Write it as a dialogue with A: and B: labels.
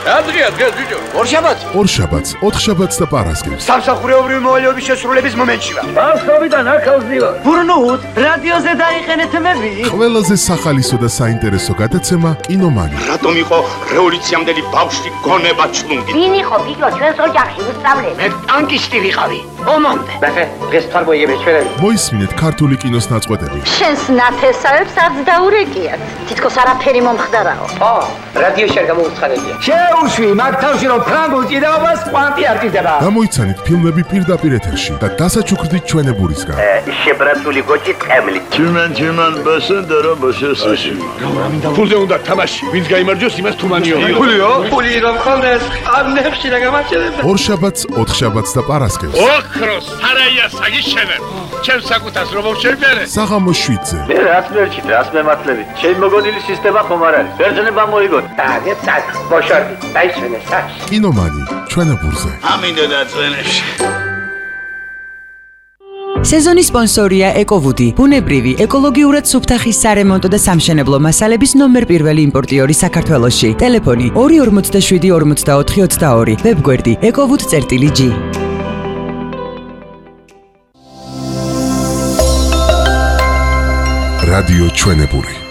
A: Adria, bიჭო.
B: ორშაბათს, ოთხშაბათს და პარასკევს.
C: სამსახურეობრივი მოვალეობის შესრულების მომენტში ვარ.
A: Ბავშვობიდან აქ ავზივარ.
C: ბურნუთ, რადიოზე დაიყენეთ მები.
B: ყველაზე სახალისო და საინტერესო გადაცემა კინომანი.
D: რატომ იყო რევოლუციამდელი ბავშვი გონება ჩლუნგი?
E: ვინ იყო ბიჭო ჩვენს ოჯახში უსწავლე?
C: მე ტანკისტი ვიყავი. ომამდე.
A: დღეს თარგმნიები ჩვენები.
B: მოისმინეთ ქართული კინოს ნაწყვეტები.
E: შენს ნათესავებს არც დაურეკიათ. თითქოს არაფერი მომხდარაო.
A: რადიოში არ გამოუცხადებია.
C: შეუშვი მაგ თავში რომ ფრანგულ ჭიდაობას კვანტი არ ჭირდება.
B: გამოიცანით ფილმები პირდაპირ ეთერში და დასაჩუქრდით ჩვენებურისგან.
A: შებრაცული გოჭი ტყემლი.
F: Чиман басендера басесაში.
D: ფულზე უნდა თამაში. ვინც გაიმარჯვოს, იმას თუმანიო.
C: ფული რომ ხონდეს, ამნებში რა გამაჩერებდა.
B: ორშაბათს, ოთხშაბათს და პარასკევს.
D: ოქროს სარაია საგიშენებ. ჩემ საკუთას რომ შევბერე.
B: საღამოს 7-ზე.
F: მე რაც მერჩით, რაც მემართლებით. ჩემი მოგონილი სისტემა ხომ არ არის. ბერძნება მოიგოთ.
A: დაგეცად, ბოშორდი, დაისვენე საშ.
B: კინომანი, ჩვენებურზე.
D: ამინდა დაწვენებში.
G: სეზონის სპონსორია ეკოვუდი, ბუნებრივი, ეკოლოგიურად სუფთახის სარემონტო და სამშენებლო მასალების ნომერ პირველი იმპორტიორი საქართველოში. ტელეფონი 247 44 22, ვებგვერდი ecowood.g.
B: რადიო ჩვენებური.